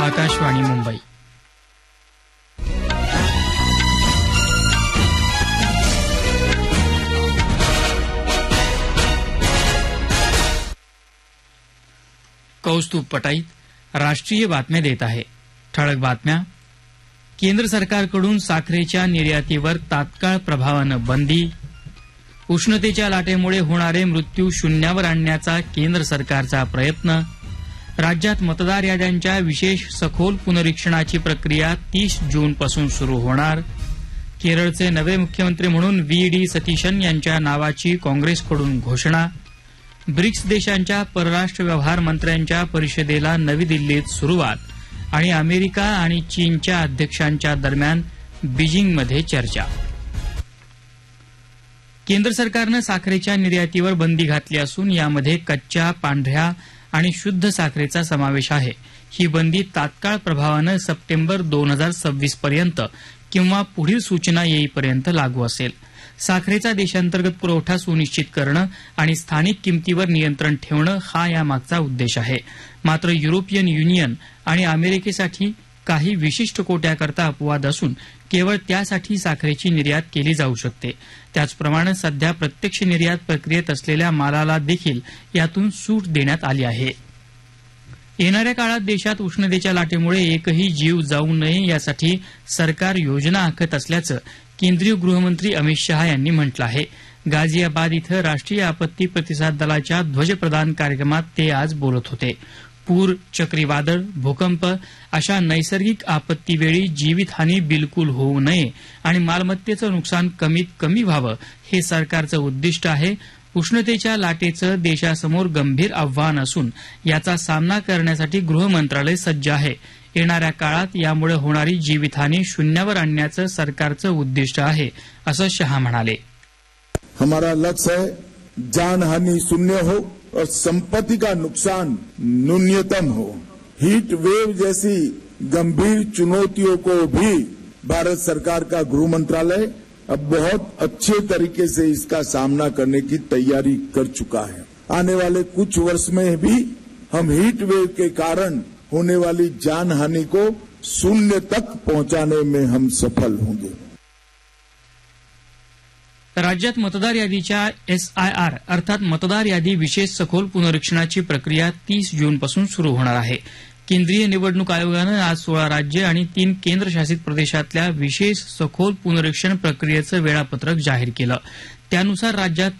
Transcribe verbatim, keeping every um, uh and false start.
आकाशवाणी मुंबई. कौस्तुभ पटाईत राष्ट्रीय बातम्या देत आहे. ठळक बातम्या. केंद्र सरकारकडून साखरेच्या निर्यातीवर तात्काळ प्रभावानं बंदी. उष्णतेच्या लाटेमुळे होणारे मृत्यू शून्यावर आणण्याचा केंद्र सरकारचा प्रयत्न. राज्यात मतदार याद्यांच्या विशेष सखोल पुनरीक्षणाची प्रक्रिया तीस जूनपासून सुरू होणार. केरळचे नवे मुख्यमंत्री म्हणून व्ही डी सतीशन यांच्या नावाची काँग्रेसकडून घोषणा. ब्रिक्स देशांच्या परराष्ट्र व्यवहार मंत्र्यांच्या परिषदेला नवी दिल्लीत सुरुवात. आणि अमेरिका आणि चीनच्या अध्यक्षांच्या दरम्यान बीजिंगमध्ये चर्चा. केंद्र सरकारनं साखरेच्या निर्यातीवर बंदी घातली असून यामध्ये कच्च्या, पांढऱ्या आणि शुद्ध साखरेचा समावेश आहे. ही बंदी तात्काळ प्रभावानं सप्टेंबर दोन हजार सव्वीस पर्यंत किंवा पुढील सूचना येईपर्यंत लागू असेल. साखरेचा देशांतर्गत पुरवठा सुनिश्चित करणं आणि स्थानिक किमतीवर नियंत्रण ठेवणं हा यामागचा उद्देश आहे. मात्र युरोपियन युनियन आणि अमेरिकेसाठी काही विशिष्ट कोट्याकरता अपवाद असून केवळ त्यासाठी साखरेची निर्यात केली जाऊ शकते. त्याचप्रमाणे सध्या प्रत्यक्ष निर्यात प्रक्रियेत असलेल्या मालाला देखील यातून सूट देण्यात आली आहे. येणाऱ्या काळात देशात उष्णतेच्या लाटेमुळे एकही जीव जाऊ नये यासाठी सरकार योजना आखत असल्याचं केंद्रीय गृहमंत्री अमित शहा यांनी म्हटलं आहे. गाझियाबाद इथं राष्ट्रीय आपत्ती प्रतिसाद दलाच्या ध्वजप्रदान कार्यक्रमात ते आज बोलत होते. पूर, चक्रीवादळ, भूकंप अशा नैसर्गिक आपत्तीवेळी जीवितहानी बिलकुल होऊ नये आणि मालमत्तेचं नुकसान कमीत कमी व्हावं हे सरकारचं उद्दिष्ट आहे. उष्णतेच्या लाटेचं देशासमोर गंभीर आव्हान असून याचा सामना करण्यासाठी गृह मंत्रालय सज्ज आहे. येणाऱ्या काळात यामुळे होणारी जीवितहानी शून्यावर आणण्याचं सरकारचं उद्दिष्ट आहे असं शहा म्हणाले. हमारा लक्ष्य है जानहानि शून्य हो और संपत्ति का नुकसान न्यूनतम हो. हीट वेव जैसी गंभीर चुनौतियों को भी भारत सरकार का गृह मंत्रालय अब बहुत अच्छे तरीके से इसका सामना करने की तैयारी कर चुका है. आने वाले कुछ वर्ष में भी हम हीट वेव के कारण होने वाली जानहानि को शून्य तक पहुंचाने में हम सफल होंगे. राज्यात मतदार यादीच्या एसआयआर अर्थात मतदार यादी विशेष सखोल पुनरीक्षणाची प्रक्रिया तीस जूनपासून सुरू होणार आहे. केंद्रीय निवडणूक आयोगानं आज सोळा राज्य आणि तीन केंद्रशासित प्रदेशातल्या विशेष सखोल पुनरीक्षण प्रक्रियेचं वेळापत्रक जाहीर केलं. त्यानुसार राज्यात